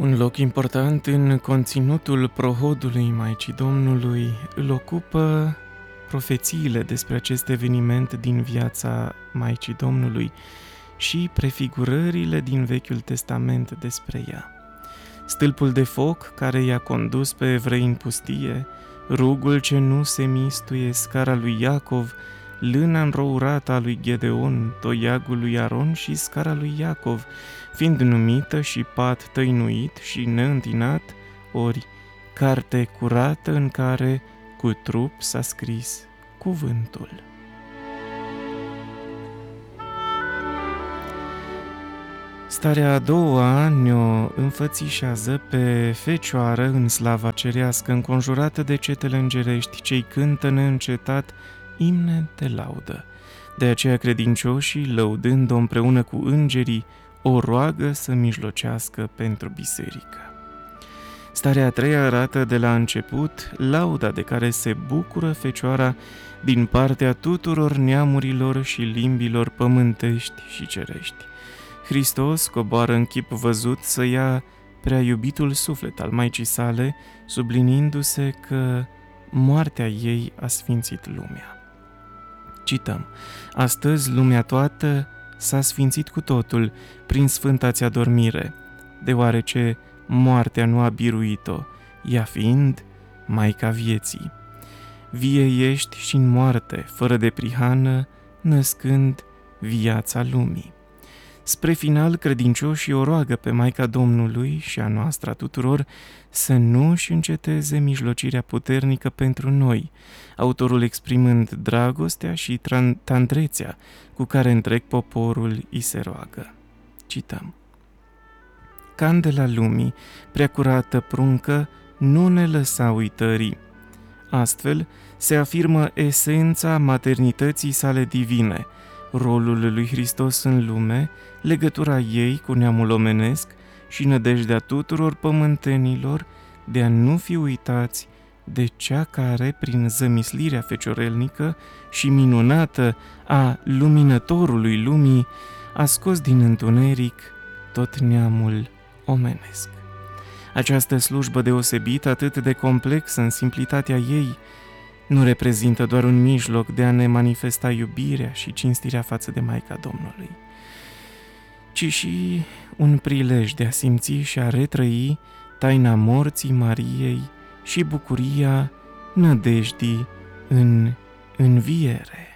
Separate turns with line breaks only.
Un loc important în conținutul prohodului Maicii Domnului îl ocupă profețiile despre acest eveniment din viața Maicii Domnului și prefigurările din Vechiul Testament despre ea. Stâlpul de foc care i-a condus pe evrei în pustie, rugul ce nu se mistuie, scara lui Iacov, lâna înrourată a lui Gedeon, toiagul lui Aron și scara lui Iacov, fiind numită și pat tăinuit și neîntinat, ori carte curată în care cu trup s-a scris cuvântul. Starea a doua ne-o înfățișează pe Fecioară în slava cerească, înconjurată de cetele îngerești, cei cântă neîncetat imne de laudă. De aceea credincioșii, lăudând-o împreună cu îngerii, o roagă să mijlocească pentru biserică. Starea a treia arată de la început lauda de care se bucură Fecioara din partea tuturor neamurilor și limbilor pământești și cerești. Hristos coboară în chip văzut să ia prea iubitul suflet al Maicii sale, sublinindu-se că moartea ei a sfințit lumea. Cităm: astăzi lumea toată s-a sfințit cu totul prin sfânta-ți adormire, deoarece moartea nu a biruit-o, ea fiind Maica vieții. Vie ești și în moarte, fără de prihană, născând viața lumii. Spre final, credincioșii o roagă pe Maica Domnului și a noastră a tuturor să nu își înceteze mijlocirea puternică pentru noi, autorul exprimând dragostea și tandrețea cu care întreg poporul îi se roagă. Cităm: candela lumii, preacurată pruncă, nu ne lăsa uitării. Astfel se afirmă esența maternității sale divine, rolul lui Hristos în lume, legătura ei cu neamul omenesc și nădejdea tuturor pământenilor de a nu fi uitați de cea care, prin zămislirea feciorelnică și minunată a luminătorului lumii, a scos din întuneric tot neamul omenesc. Această slujbă deosebită, atât de complexă în simplitatea ei, nu reprezintă doar un mijloc de a ne manifesta iubirea și cinstirea față de Maica Domnului, ci și un prilej de a simți și a retrăi taina morții Mariei și bucuria nădejdii în înviere.